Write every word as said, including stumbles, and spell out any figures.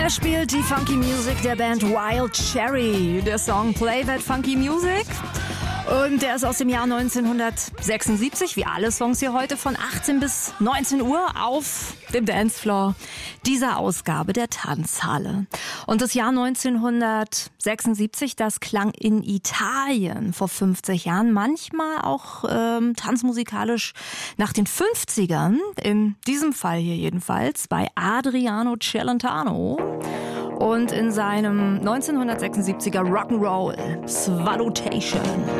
Er spielt die Funky Music der Band Wild Cherry. Der Song Play That Funky Music. Und der ist aus dem Jahr neunzehnhundertsechsundsiebzig, wie alle Songs hier heute, von achtzehn bis neunzehn Uhr auf dem Dancefloor dieser Ausgabe der Tanzhalle. Und das Jahr neunzehnhundertsechsundsiebzig, das klang in Italien vor fünfzig Jahren, manchmal auch ähm, tanzmusikalisch nach den fünfzigern, in diesem Fall hier jedenfalls, bei Adriano Celentano. Und in seinem neunzehnhundertsechsundsiebziger Rock'n'Roll Swallowtation.